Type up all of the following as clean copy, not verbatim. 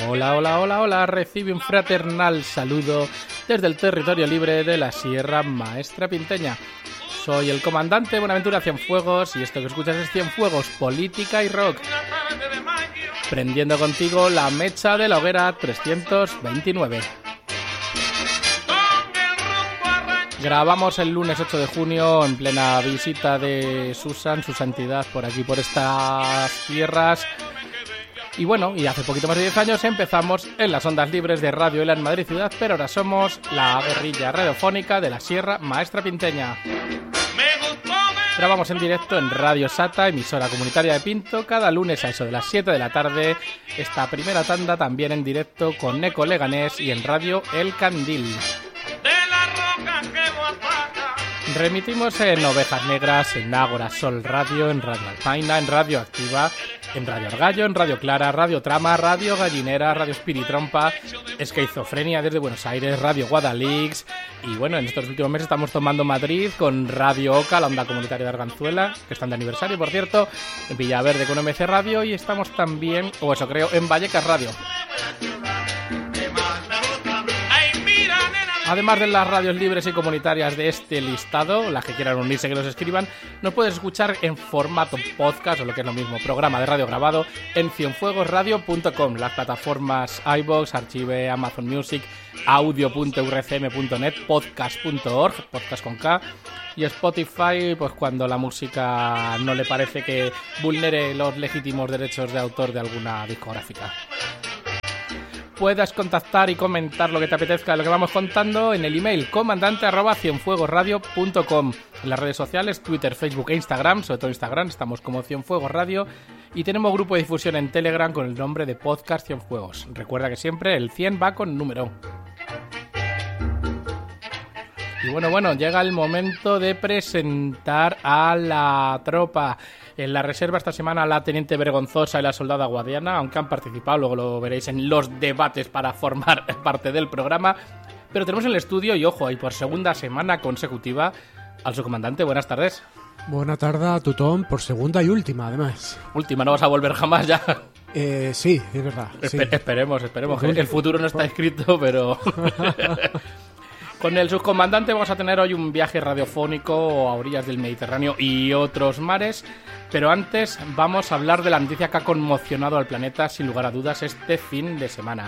Hola, hola, hola, hola. Recibe un fraternal saludo desde el territorio libre de la Sierra Maestra Pinteña. Soy el comandante Buenaventura Cienfuegos y esto que escuchas es Cienfuegos, política y rock. Prendiendo contigo la mecha de la hoguera 329. Grabamos el lunes 8 de junio en plena visita de Susan, su santidad, por aquí, por estas tierras. Y bueno, y hace poquito más de 10 años empezamos en las ondas libres de Radio ELA en Madrid Ciudad, pero ahora somos la guerrilla radiofónica de la Sierra Maestra Pinteña. Grabamos en directo en Radio Sata, emisora comunitaria de Pinto, cada lunes a eso de las 7 de la tarde. Esta primera tanda también en directo con Eco Leganés y en Radio El Candil. Remitimos en Ovejas Negras, en Ágora Sol Radio, en Radio Alpaina, en Radio Activa, en Radio Argallo, en Radio Clara, Radio Trama, Radio Gallinera, Radio Espiritrompa, Esquizofrenia desde Buenos Aires, Radio Guadalix. Y bueno, en estos últimos meses estamos tomando Madrid con Radio Oca, la onda comunitaria de Arganzuela, que están de aniversario, por cierto, en Villaverde con MC Radio, y estamos también, o eso creo, en Vallecas Radio. Además de las radios libres y comunitarias de este listado, las que quieran unirse que nos escriban, nos puedes escuchar en formato podcast, o lo que es lo mismo, programa de radio grabado, en cienfuegosradio.com, las plataformas iVoox, Archive, Amazon Music, audio.urcm.net, podcast.org, podcast con K, y Spotify, pues cuando la música no le parece que vulnere los legítimos derechos de autor de alguna discográfica. Puedas contactar y comentar lo que te apetezca de lo que vamos contando en el email comandante@cienfuegosradio.com. En las redes sociales, Twitter, Facebook e Instagram, sobre todo Instagram, estamos como Cienfuegos Radio, y tenemos grupo de difusión en Telegram con el nombre de Podcast Cienfuegos. Recuerda que siempre el 100 va con número. Y bueno, llega el momento de presentar a la tropa. En la reserva esta semana la Teniente Vergonzosa y la Soldada Guadiana, aunque han participado, luego lo veréis en los debates para formar parte del programa. Pero tenemos en el estudio, y ojo, y por segunda semana consecutiva, al subcomandante. Buenas tardes. Buena tarde, Tutón, por segunda y última, además. Última, no vas a volver jamás ya. Sí, es verdad. Sí. Esperemos. El futuro no está escrito, pero... Con el subcomandante vamos a tener hoy un viaje radiofónico a orillas del Mediterráneo y otros mares, pero antes vamos a hablar de la noticia que ha conmocionado al planeta sin lugar a dudas este fin de semana.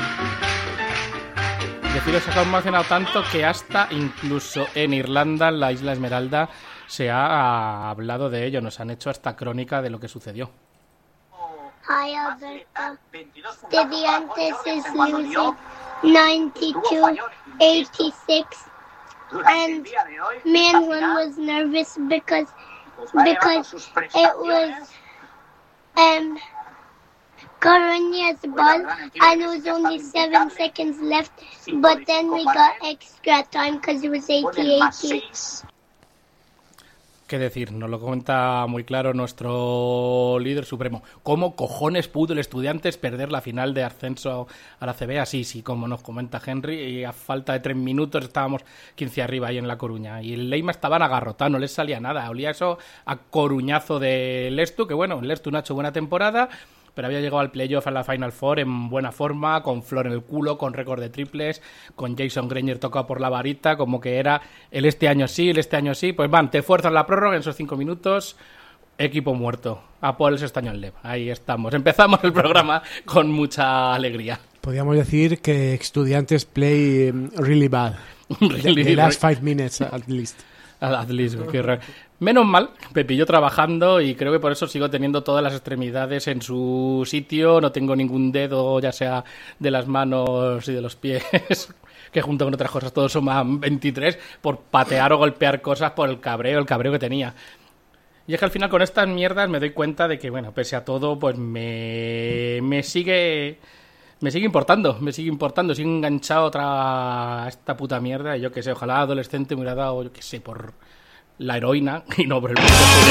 Deciros que ha conmocionado tanto que hasta incluso en Irlanda, en la isla Esmeralda, se ha hablado de ello, nos han hecho hasta crónica de lo que sucedió. Hi, Alberto. Estudiantes is losing 92-86, and Manwin was nervous because it was Coruña's ball and it was only 7 seconds left, but then we got extra time because it was 80-80. ¿Qué decir? Nos lo comenta muy claro nuestro líder supremo. ¿Cómo cojones pudo el Estudiantes perder la final de ascenso a la CB? Sí, como nos comenta Henry, y a falta de 3 minutos estábamos 15 arriba ahí en La Coruña. Y el Leima estaban agarrotados, no les salía nada. Olía eso a coruñazo de Lestu, que bueno, Lestu no ha hecho buena temporada, pero había llegado al playoff a la Final Four en buena forma, con flor en el culo, con récord de triples, con Jason Granger tocado por la varita, como que era el este año sí, pues van, te fuerzan la prórroga en esos 5 minutos, equipo muerto, Apoel Estañón Lev, ahí estamos, empezamos el programa con mucha alegría. Podríamos decir que Estudiantes play really bad, the last 5 minutes at least. At least, qué raro. Menos mal, me pilló trabajando y creo que por eso sigo teniendo todas las extremidades en su sitio. No tengo ningún dedo, ya sea de las manos y de los pies, que junto con otras cosas todos suman 23, por patear o golpear cosas por el cabreo que tenía. Y es que al final con estas mierdas me doy cuenta de que, bueno, pese a todo, pues me sigue importando, sigo enganchado a esta puta mierda, y yo que sé, ojalá adolescente me hubiera dado, yo que sé, por la heroína y no por el